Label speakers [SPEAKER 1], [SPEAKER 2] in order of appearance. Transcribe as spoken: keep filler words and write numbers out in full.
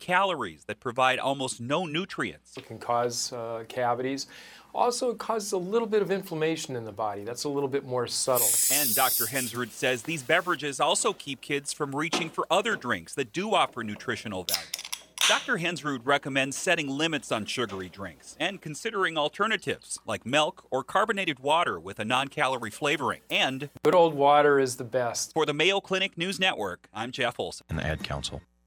[SPEAKER 1] calories that provide almost no nutrients.
[SPEAKER 2] It can cause uh, cavities. Also, it causes a little bit of inflammation in the body. That's a little bit more subtle.
[SPEAKER 1] And Doctor Hensrud says these beverages also keep kids from reaching for other drinks that do offer nutritional value. Doctor Hensrud recommends setting limits on sugary drinks and considering alternatives like milk or carbonated water with a non-calorie flavoring. And
[SPEAKER 2] good old water is the best.
[SPEAKER 1] For the Mayo Clinic News Network, I'm Jeff Olson.
[SPEAKER 3] And the Ad Council.